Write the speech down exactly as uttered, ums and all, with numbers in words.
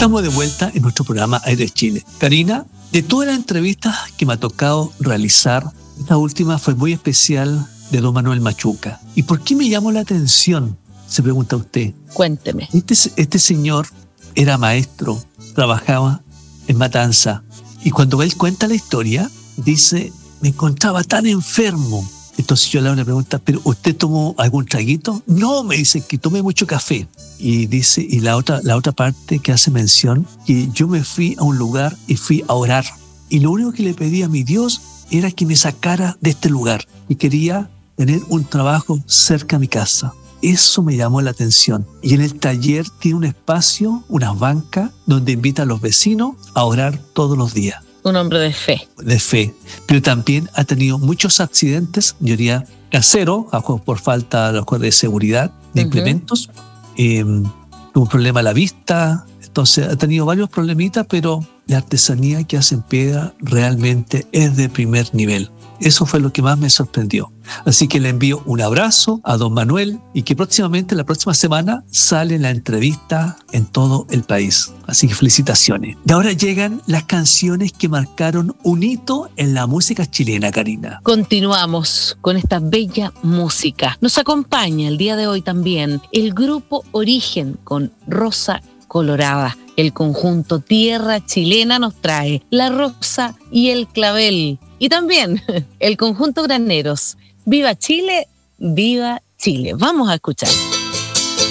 Estamos de vuelta en nuestro programa Aire Chile. Karina, de todas las entrevistas que me ha tocado realizar, esta última fue muy especial, de don Manuel Machuca. ¿Y por qué me llamó la atención? Se pregunta usted. Cuénteme. Este, este señor era maestro, trabajaba en Matanza, y cuando él cuenta la historia, dice, me encontraba tan enfermo. Entonces yo le hago una pregunta, ¿pero usted tomó algún traguito? No, me dice que tomé mucho café. Y dice, y la otra, la otra parte que hace mención, que yo me fui a un lugar y fui a orar. Y lo único que le pedí a mi Dios era que me sacara de este lugar. Y quería tener un trabajo cerca de mi casa. Eso me llamó la atención. Y en el taller tiene un espacio, unas bancas, donde invita a los vecinos a orar todos los días. Un hombre de fe. De fe. Pero también ha tenido muchos accidentes, yo diría caseros, por falta de seguridad, de uh-huh. implementos. Eh, tuvo un problema a la vista. Entonces ha tenido varios problemitas, pero la artesanía que hace en piedra realmente es de primer nivel. Eso fue lo que más me sorprendió. Así que le envío un abrazo a don Manuel y que próximamente, la próxima semana, sale la entrevista en todo el país. Así que felicitaciones. Y ahora llegan las canciones que marcaron un hito en la música chilena, Karina. Continuamos con esta bella música. Nos acompaña el día de hoy también el grupo Origen con Rosa Colorada. El conjunto Tierra Chilena nos trae La Rosa y el Clavel. Y también el conjunto Graneros. ¡Viva Chile! ¡Viva Chile! Vamos a escuchar.